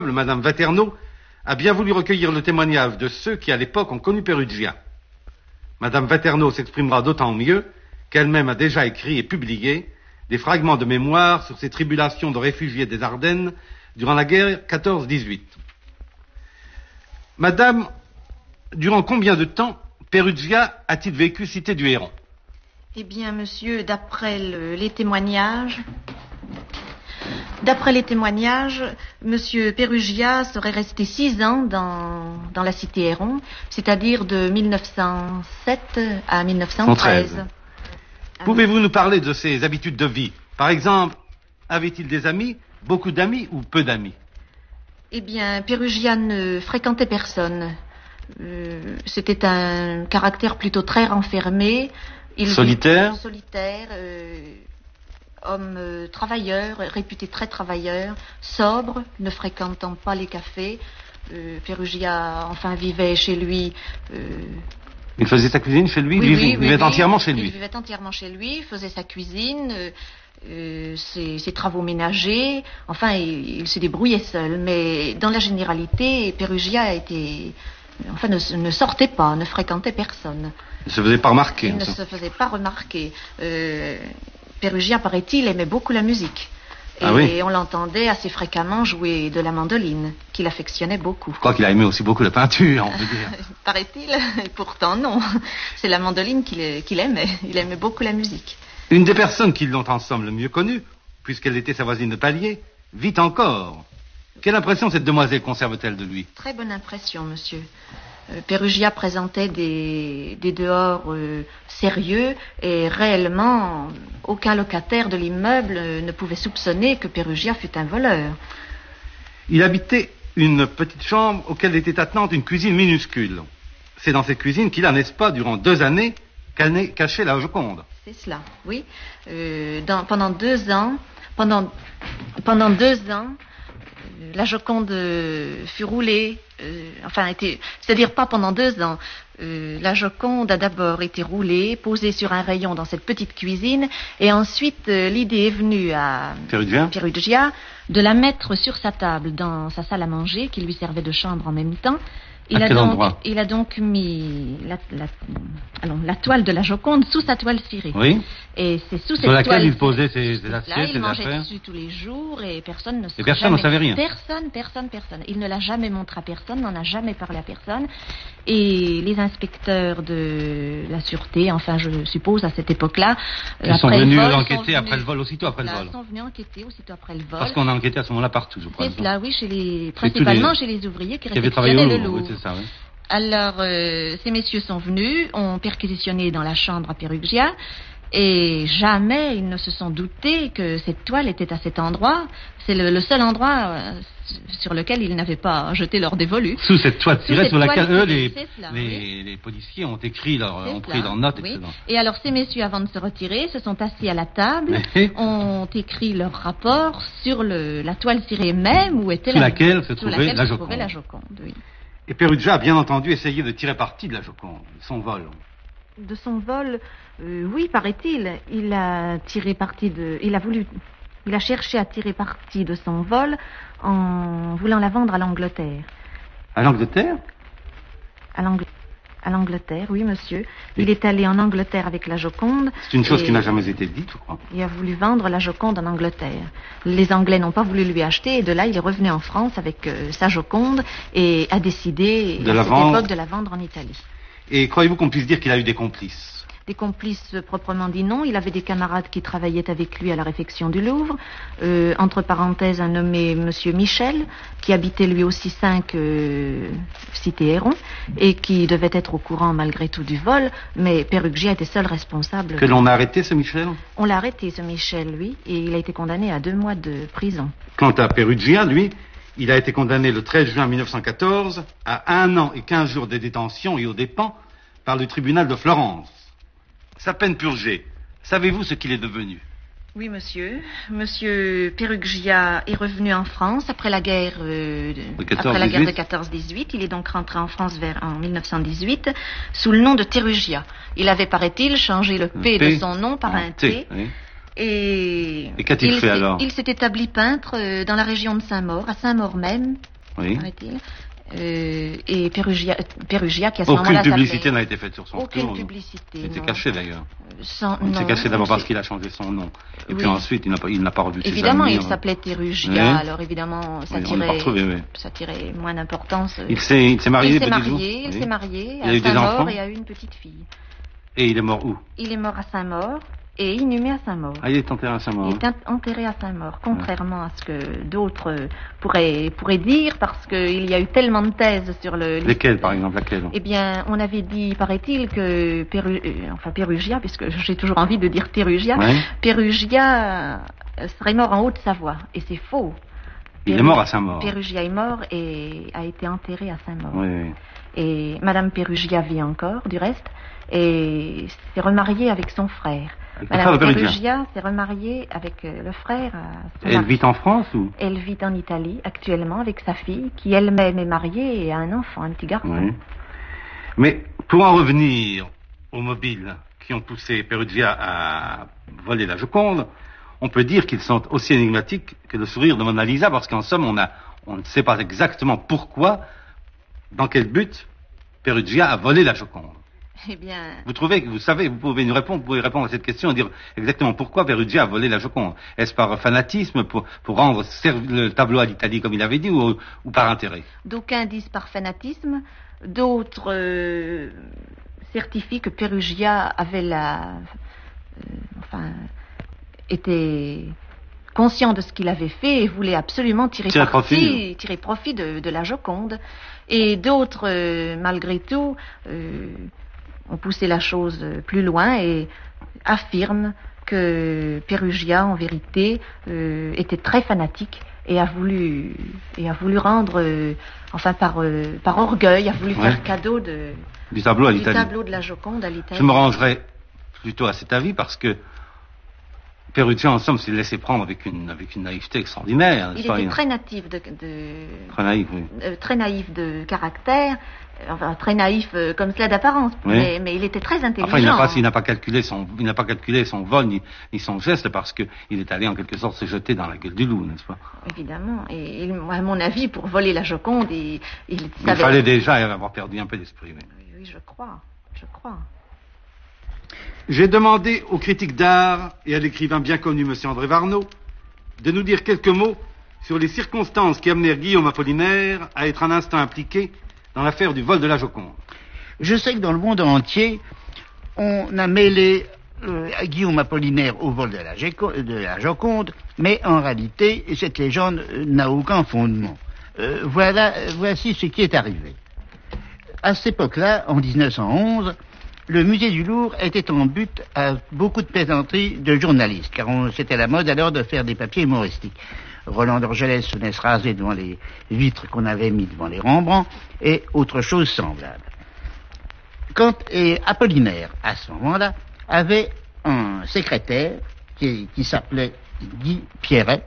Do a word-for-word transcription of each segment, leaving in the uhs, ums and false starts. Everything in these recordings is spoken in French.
Madame Vaterno a bien voulu recueillir le témoignage de ceux qui, à l'époque, ont connu Perugia. Madame Vaterno s'exprimera d'autant mieux qu'elle-même a déjà écrit et publié des fragments de mémoire sur ses tribulations de réfugiés des Ardennes durant la guerre quatorze dix-huit. Madame, durant combien de temps Perugia a-t-il vécu cité du Héron? Eh bien, monsieur, d'après le, les témoignages... D'après les témoignages, monsieur Perugia serait resté six ans dans, dans la cité Héron, c'est-à-dire de mille neuf cent sept à mille neuf cent treize. Pouvez-vous nous parler de ses habitudes de vie? Par exemple, avait-il des amis, beaucoup d'amis ou peu d'amis? Eh bien, Perugia ne fréquentait personne. Euh, c'était un caractère plutôt très renfermé. Il solitaire vit, Solitaire, euh, homme euh, travailleur, réputé très travailleur, sobre, ne fréquentant pas les cafés. Euh, Perugia, enfin, vivait chez lui... Euh, Il faisait sa cuisine chez lui? Oui, Il oui, vivait, oui, vivait oui. entièrement chez lui? Il vivait entièrement chez lui, faisait sa cuisine, euh, euh, ses, ses travaux ménagers. Enfin, il, il se débrouillait seul. Mais dans la généralité, Perugia était... Enfin, ne, ne sortait pas, ne fréquentait personne. Il ne se faisait pas remarquer. Il ne se faisait pas remarquer. Euh, Perugia, paraît-il, aimait beaucoup la musique. Et ah oui. on l'entendait assez fréquemment jouer de la mandoline, qu'il affectionnait beaucoup. Je crois qu'il a aimé aussi beaucoup la peinture, on peut dire. Paraît-il, pourtant non. C'est la mandoline qu'il qu'il aimait. Il aimait beaucoup la musique. Une des personnes qui l'ont ensemble le mieux connue, puisqu'elle était sa voisine de palier, vit encore. Quelle impression cette demoiselle conserve-t-elle de lui? Très bonne impression, monsieur. Euh, Perugia présentait des, des dehors euh, sérieux et réellement, aucun locataire de l'immeuble euh, ne pouvait soupçonner que Perugia fût un voleur. Il habitait une petite chambre auquel était attenante une cuisine minuscule. C'est dans cette cuisine qu'il a, n'est-ce pas, durant deux années, caché la Joconde. C'est cela, oui. Euh, dans, pendant deux ans, pendant, pendant deux ans, la Joconde fut roulée, euh, enfin, était, c'est-à-dire pas pendant deux ans. Euh, la Joconde a d'abord été roulée, posée sur un rayon dans cette petite cuisine, et ensuite euh, l'idée est venue à Perugia. Perugia de la mettre sur sa table dans sa salle à manger, qui lui servait de chambre en même temps. Il à a, quel donc, endroit? il a donc mis la, la, allons, la toile de la Joconde sous sa toile cirée. Oui. Et c'est sous cette sur laquelle toile il posait ses, ses là, assiettes, il ses mangeait affaires. dessus tous les jours et personne ne Et personne jamais... ne savait rien. Personne, personne, personne. Il ne l'a jamais montré à personne, n'en a jamais parlé à personne. Et les inspecteurs de la sûreté, enfin je suppose à cette époque-là, ils sont venus enquêter après le vol, aussitôt après là, le vol. Ils sont venus enquêter aussitôt après le vol. Parce qu'on a enquêté à ce moment-là partout, je crois. C'est cela, oui, chez les, principalement les... chez les ouvriers qui, qui avaient travaillé au Louvre. Louvre. Oui, c'est ça, oui. Alors, euh, ces messieurs sont venus, ont perquisitionné dans la chambre à Perugia, et jamais ils ne se sont doutés que cette toile était à cet endroit. C'est le, le seul endroit euh, sur lequel ils n'avaient pas jeté leur dévolu. Sous cette toile cirée sur laquelle eux, les, cela, les, oui. les policiers ont écrit leur, ont cela, pris leurs notes, oui. et cetera. Et alors, ces messieurs, avant de se retirer, se sont assis à la table, oui. ont écrit leur rapport sur le, la toile cirée même où était sous la, laquelle se sous trouvait laquelle la se Joconde. trouvait la Joconde, oui. Et Perugia a bien entendu essayé de tirer parti de la Joconde, de son vol. De son vol, euh, oui, paraît-il. Il a tiré parti de... Il a voulu... Il a cherché à tirer parti de son vol en voulant la vendre à l'Angleterre. À l'Angleterre? À l'Angleterre. À l'Angleterre, oui, monsieur. Il est allé en Angleterre avec la Joconde. C'est une chose qui n'a jamais été dite, je crois. Il a voulu vendre la Joconde en Angleterre. Les Anglais n'ont pas voulu lui acheter, et de là, il est revenu en France avec euh, sa Joconde et a décidé, de à la cette vendre... époque, de la vendre en Italie. Et croyez-vous qu'on puisse dire qu'il a eu des complices? Des complices proprement dit non. Il avait des camarades qui travaillaient avec lui à la réfection du Louvre. Euh, entre parenthèses, un nommé Monsieur Michel, qui habitait lui aussi cinq euh, cité Héron, et qui devait être au courant malgré tout du vol, mais Perugia était seul responsable. Que l'on a arrêté, ce Michel? On l'a arrêté, ce Michel, lui, et il a été condamné à deux mois de prison. Quant à Perugia, lui, il a été condamné le treize juin mille neuf cent quatorze à un an et quinze jours de détention et aux dépens par le tribunal de Florence. Sa peine purgée, savez-vous ce qu'il est devenu? Oui, monsieur. Monsieur Perugia est revenu en France après la guerre, euh, de, quatorze, après la guerre de dix-huit. quatorze dix-huit. Il est donc rentré en France vers en mille neuf cent dix-huit sous le nom de Perugia. Il avait, paraît-il, changé le P, P de son nom par un T. T. Oui. Et, et qu'a-t-il fait alors? Il s'est établi peintre euh, dans la région de Saint-Maur, à Saint-Maur même, oui. paraît-il. Euh, et Pérugia, Pérugia qui à ce moment-là aucune publicité n'a été faite sur son aucune tour. publicité. Il était caché d'ailleurs. Sans, il s'est caché d'abord parce c'est... qu'il a changé son nom. Et oui. puis ensuite, il n'a pas, il n'a pas revu ses évidemment, amis. il s'appelait Pérugia, oui. Alors évidemment, ça, oui, tirait, retrouvé, oui. ça tirait moins d'importance. Il s'est, il s'est marié, il s'est marié, il oui. s'est marié il à Saint-Maur et a eu une petite fille. Et il est mort où? Il est mort à Saint-Maur. Et inhumé à Saint-Maur. Ah, il est enterré à Saint-Maur. Il est enterré à Saint-Maur, contrairement ouais. à ce que d'autres pourraient, pourraient dire, parce qu'il y a eu tellement de thèses sur le... Lesquelles, par exemple, laquelle? Eh bien, on avait dit, paraît-il, que Péru... enfin, Pérugia, puisque j'ai toujours envie de dire Pérugia, ouais. Pérugia serait mort en Haute-Savoie, et c'est faux. Il Péru... est mort à Saint-Maur. Pérugia est mort et a été enterré à Saint-Maur. Oui, oui. Et Madame Pérugia vit encore, du reste, et s'est remariée avec son frère. Madame Pérugia s'est remariée avec euh, le frère. Euh, elle vit en France ou? Elle vit en Italie actuellement avec sa fille, qui elle-même est mariée et a un enfant, un petit garçon. Oui. Mais pour en revenir aux mobiles qui ont poussé Pérugia à voler la Joconde, on peut dire qu'ils sont aussi énigmatiques que le sourire de Mona Lisa, parce qu'en somme, on, a, on ne sait pas exactement pourquoi, dans quel but, Pérugia a volé la Joconde. Eh bien... Vous trouvez que vous savez, vous pouvez nous répondre, vous pouvez répondre à cette question et dire exactement pourquoi Pérugia a volé la Joconde. Est-ce par fanatisme pour, pour rendre le tableau à l'Italie comme il avait dit ou, ou par intérêt? D'aucuns disent par fanatisme, d'autres euh, certifient que Pérugia avait la, euh, enfin, était conscient de ce qu'il avait fait et voulait absolument tirer, tirer parti, profit, tirer profit de, de la Joconde. Et d'autres, euh, malgré tout, euh, ont poussé la chose plus loin et affirment que Pérugia, en vérité, euh, était très fanatique et a voulu, et a voulu rendre, euh, enfin par, euh, par orgueil, a voulu ouais. faire cadeau de, du tableau à du l'Italie. tableau de la Joconde à l'Italie. Je me rangerais plutôt à cet avis parce que Pérugia, en somme, s'est laissé prendre avec une, avec une naïveté extraordinaire. Il était très naïf de, de... Très naïf, oui. Euh, très naïf de caractère, enfin très naïf euh, comme cela d'apparence, oui. mais, mais il était très intelligent. Enfin, il n'a pas, il n'a pas calculé son, il n'a pas calculé son vol ni, ni son geste parce que il est allé en quelque sorte se jeter dans la gueule du loup, n'est-ce pas? Évidemment. Et, et à mon avis, pour voler la Joconde, il, il, savait... il fallait déjà avoir perdu un peu d'esprit. Oui, oui, oui je crois, je crois. J'ai demandé au critique d'art et à l'écrivain bien connu, M. André Varnaud, de nous dire quelques mots sur les circonstances qui amenèrent Guillaume Apollinaire à être un instant impliqué dans l'affaire du vol de la Joconde. Je sais que dans le monde entier, on a mêlé euh, Guillaume Apollinaire au vol de la, Géco- de la Joconde, mais en réalité, cette légende n'a aucun fondement. Euh, voilà, voici ce qui est arrivé. À cette époque-là, en dix-neuf cent onze, le musée du Louvre était en but à beaucoup de plaisanteries de journalistes, car on, c'était la mode alors de faire des papiers humoristiques. Roland d'Orgelès se laisse raser devant les vitres qu'on avait mis devant les Rembrandt, et autre chose semblable. Quand et Apollinaire, à ce moment-là, avait un secrétaire qui, qui s'appelait Guy Pierret,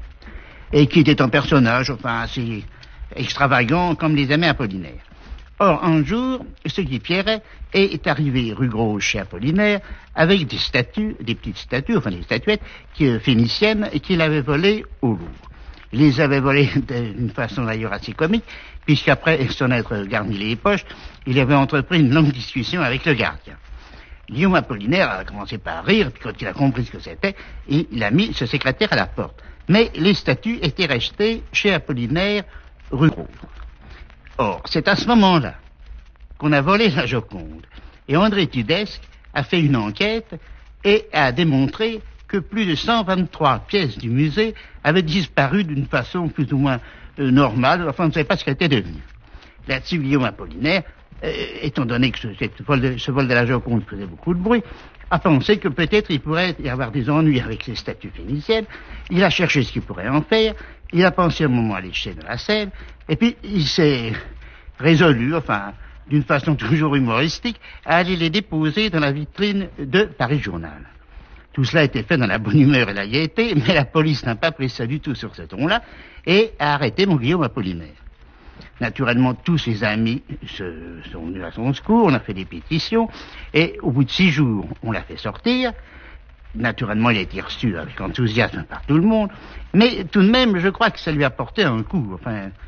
et qui était un personnage, enfin, assez extravagant, comme les aimait Apollinaire. Or, un jour, ce Guy Pierret est arrivé rue Gros chez Apollinaire avec des statues, des petites statues, enfin des statuettes qui, phéniciennes qu'il avait volées au Louvre. Il les avait volées d'une façon d'ailleurs assez comique, puisqu'après s'en être garni les poches, il avait entrepris une longue discussion avec le gardien. Guillaume Apollinaire a commencé par rire, puis quand il a compris ce que c'était, il a mis ce secrétaire à la porte. Mais les statues étaient restées chez Apollinaire rue Gros. Or, c'est à ce moment-là qu'on a volé la Joconde. Et André Tudesque a fait une enquête et a démontré que plus de cent vingt-trois pièces du musée avaient disparu d'une façon plus ou moins euh, normale. Enfin, on ne savait pas ce qu'elles étaient devenues. Là-dessus, Guillaume Apollinaire, euh, étant donné que ce, cette vol de, ce vol de la Joconde faisait beaucoup de bruit, a pensé que peut-être il pourrait y avoir des ennuis avec ces statues phéniciennes. Il a cherché ce qu'il pourrait en faire. Il a pensé un moment à les jeter dans la Seine. Et puis, il s'est résolu, enfin, d'une façon toujours humoristique, à aller les déposer dans la vitrine de Paris Journal. Tout cela a été fait dans la bonne humeur et la gaieté, mais la police n'a pas pris ça du tout sur ce ton-là et a arrêté mon Guillaume Apollinaire. Naturellement, tous ses amis se sont venus à son secours, on a fait des pétitions, et au bout de six jours, on l'a fait sortir, naturellement, il a été reçu avec enthousiasme par tout le monde, mais tout de même, je crois que ça lui a porté un coup. Enfin,